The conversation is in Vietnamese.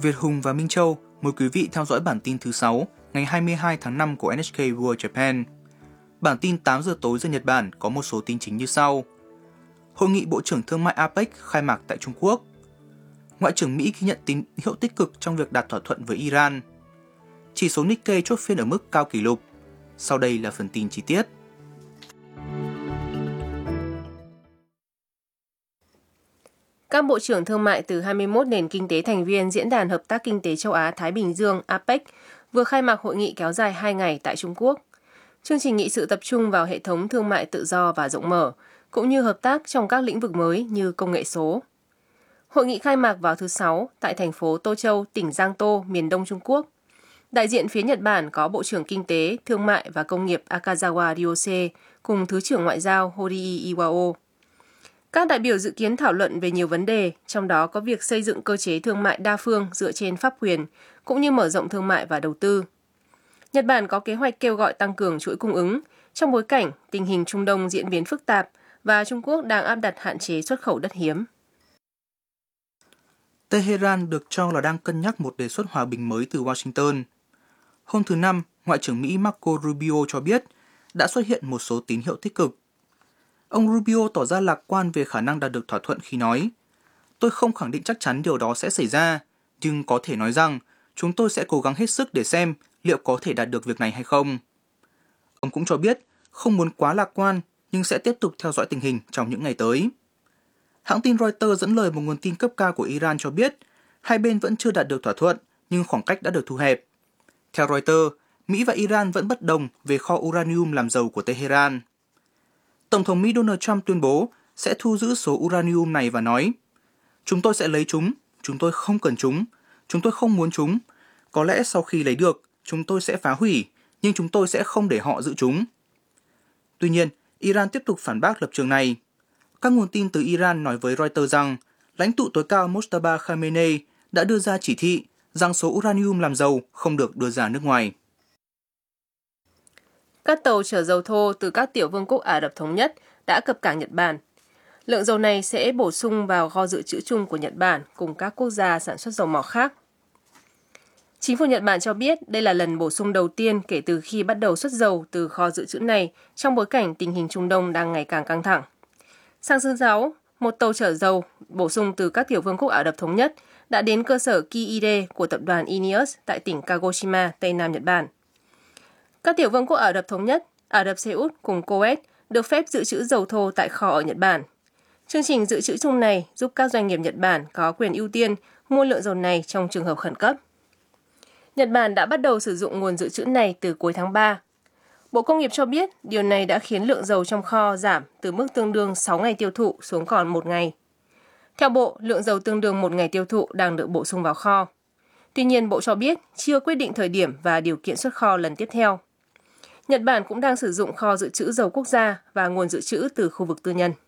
Việt Hùng và Minh Châu mời quý vị theo dõi bản tin thứ 6 ngày 22 tháng 5 của NHK World Japan. Bản tin 8 giờ tối giờ Nhật Bản có một số tin chính như sau. Hội nghị Bộ trưởng Thương mại APEC khai mạc tại Trung Quốc. Ngoại trưởng Mỹ ghi nhận tín hiệu tích cực trong việc đạt thỏa thuận với Iran. Chỉ số Nikkei chốt phiên ở mức cao kỷ lục. Sau đây là phần tin chi tiết. Các bộ trưởng thương mại từ 21 nền kinh tế thành viên Diễn đàn Hợp tác Kinh tế Châu Á-Thái Bình Dương APEC vừa khai mạc hội nghị kéo dài 2 ngày tại Trung Quốc. Chương trình nghị sự tập trung vào hệ thống thương mại tự do và rộng mở, cũng như hợp tác trong các lĩnh vực mới như công nghệ số. Hội nghị khai mạc vào thứ Sáu tại thành phố Tô Châu, tỉnh Giang Tô, miền đông Trung Quốc. Đại diện phía Nhật Bản có Bộ trưởng Kinh tế, Thương mại và Công nghiệp Akazawa Ryose cùng Thứ trưởng Ngoại giao Horii Iwao. Các đại biểu dự kiến thảo luận về nhiều vấn đề, trong đó có việc xây dựng cơ chế thương mại đa phương dựa trên pháp quyền, cũng như mở rộng thương mại và đầu tư. Nhật Bản có kế hoạch kêu gọi tăng cường chuỗi cung ứng trong bối cảnh tình hình Trung Đông diễn biến phức tạp và Trung Quốc đang áp đặt hạn chế xuất khẩu đất hiếm. Tehran được cho là đang cân nhắc một đề xuất hòa bình mới từ Washington. Hôm thứ Năm, Ngoại trưởng Mỹ Marco Rubio cho biết đã xuất hiện một số tín hiệu tích cực. Ông Rubio tỏ ra lạc quan về khả năng đạt được thỏa thuận khi nói: "Tôi không khẳng định chắc chắn điều đó sẽ xảy ra, nhưng có thể nói rằng chúng tôi sẽ cố gắng hết sức để xem liệu có thể đạt được việc này hay không." Ông cũng cho biết không muốn quá lạc quan nhưng sẽ tiếp tục theo dõi tình hình trong những ngày tới. Hãng tin Reuters dẫn lời một nguồn tin cấp cao của Iran cho biết hai bên vẫn chưa đạt được thỏa thuận nhưng khoảng cách đã được thu hẹp. Theo Reuters, Mỹ và Iran vẫn bất đồng về kho uranium làm giàu của Tehran. Tổng thống Mỹ Donald Trump tuyên bố sẽ thu giữ số uranium này và nói: "Chúng tôi sẽ lấy chúng, chúng tôi không cần chúng tôi không muốn chúng. Có lẽ sau khi lấy được, chúng tôi sẽ phá hủy, nhưng chúng tôi sẽ không để họ giữ chúng." Tuy nhiên, Iran tiếp tục phản bác lập trường này. Các nguồn tin từ Iran nói với Reuters rằng lãnh tụ tối cao Mojtaba Khamenei đã đưa ra chỉ thị rằng số uranium làm giàu không được đưa ra nước ngoài. Các tàu chở dầu thô từ các tiểu vương quốc Ả Rập Thống Nhất đã cập cảng Nhật Bản. Lượng dầu này sẽ bổ sung vào kho dự trữ chung của Nhật Bản cùng các quốc gia sản xuất dầu mỏ khác. Chính phủ Nhật Bản cho biết đây là lần bổ sung đầu tiên kể từ khi bắt đầu xuất dầu từ kho dự trữ này trong bối cảnh tình hình Trung Đông đang ngày càng căng thẳng. Sáng thứ Sáu, một tàu chở dầu bổ sung từ các tiểu vương quốc Ả Rập Thống Nhất đã đến cơ sở Kiide của tập đoàn Ineos tại tỉnh Kagoshima, Tây Nam Nhật Bản. Các tiểu vương quốc Ả Rập Thống Nhất, Ả Rập Xê Út cùng Kuwait được phép dự trữ dầu thô tại kho ở Nhật Bản. Chương trình dự trữ chung này giúp các doanh nghiệp Nhật Bản có quyền ưu tiên mua lượng dầu này trong trường hợp khẩn cấp. Nhật Bản đã bắt đầu sử dụng nguồn dự trữ này từ cuối tháng 3. Bộ Công nghiệp cho biết điều này đã khiến lượng dầu trong kho giảm từ mức tương đương 6 ngày tiêu thụ xuống còn 1 ngày. Theo Bộ, lượng dầu tương đương 1 ngày tiêu thụ đang được bổ sung vào kho. Tuy nhiên, Bộ cho biết chưa quyết định thời điểm và điều kiện xuất kho lần tiếp theo. Nhật Bản cũng đang sử dụng kho dự trữ dầu quốc gia và nguồn dự trữ từ khu vực tư nhân.